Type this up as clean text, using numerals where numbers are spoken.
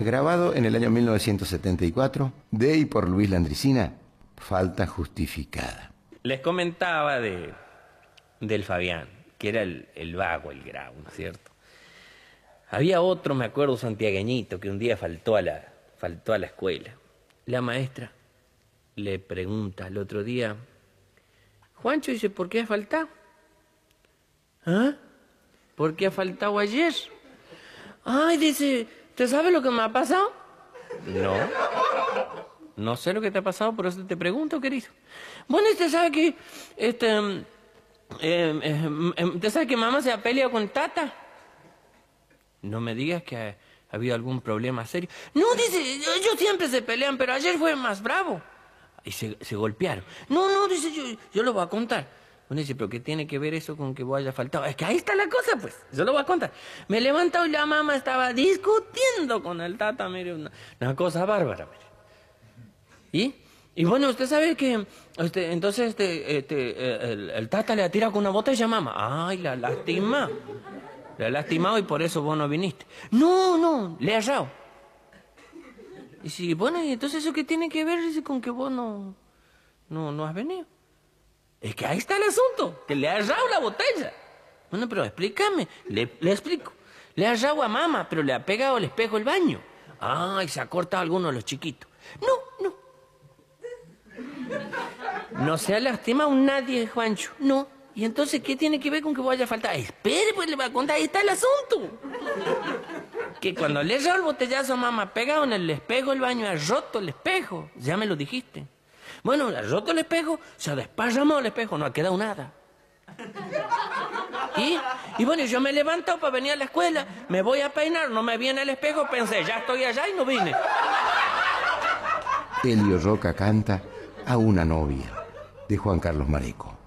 grabado en el año 1974, de y por Luis Landricina, Falta Justificada. Les comentaba del Fabián, que era el vago, el grau, ¿no es cierto? Había otro, me acuerdo, santiagueñito, que un día faltó a la escuela. La maestra le pregunta el otro día, Juancho, dice, ¿por qué has faltado? ¿Ah? ¿Por qué has faltado ayer? Ay, dice, ¿te sabe lo que me ha pasado? No. No sé lo que te ha pasado, por eso te pregunto, querido. Bueno, usted sabe que, ¿usted sabe que mamá se ha peleado con Tata? No me digas que ha habido algún problema serio. No, dice, ellos siempre se pelean, pero ayer fue más bravo. Y se golpearon. No, dice, yo lo voy a contar. Bueno, dice, ¿pero qué tiene que ver eso con que vos hayas faltado? Es que ahí está la cosa, pues. Yo lo voy a contar. Me he levantado y la mamá estaba discutiendo con el Tata, mire, una cosa bárbara, mire. Y bueno, usted sabe que entonces el Tata le ha tirado con una botella a mamá. Ay, la lastima. Le ha lastimado y por eso vos no viniste. No, le ha errado. Y si, bueno, ¿y entonces eso qué tiene que ver con que vos no has venido? Es que ahí está el asunto, que le ha errado la botella. Bueno, pero explícame, le explico. Le ha errado a mamá, pero le ha pegado el espejo del baño. Ay, se ha cortado alguno de los chiquitos. No. No se ha lastimado nadie, Juancho, no. ¿Y entonces qué tiene que ver con que vaya a faltar? Espere, pues le voy a contar, ahí está el asunto. Que cuando le dio el botellazo a mamá, pegado en el espejo del baño, ha roto el espejo. Ya me lo dijiste. Bueno, ha roto el espejo, se ha desparramado el espejo, no ha quedado nada. Y bueno, yo me he levantado para venir a la escuela, me voy a peinar, no me viene el espejo, pensé, ya estoy allá y no vine. Elio Roca canta A una novia, de Juan Carlos Mareco.